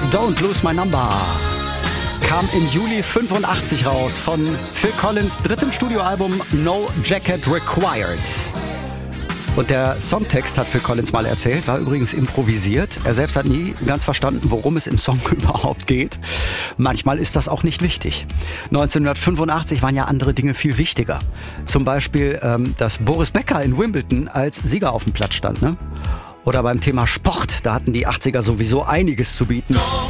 Don't Lose My Number kam im Juli 85 raus von Phil Collins' drittem Studioalbum No Jacket Required. Und der Songtext, hat Phil Collins mal erzählt, war übrigens improvisiert. Er selbst hat nie ganz verstanden, worum es im Song überhaupt geht. Manchmal ist das auch nicht wichtig. 1985 waren ja andere Dinge viel wichtiger. Zum Beispiel, dass Boris Becker in Wimbledon als Sieger auf dem Platz stand, ne? Oder beim Thema Sport, da hatten die 80er sowieso einiges zu bieten.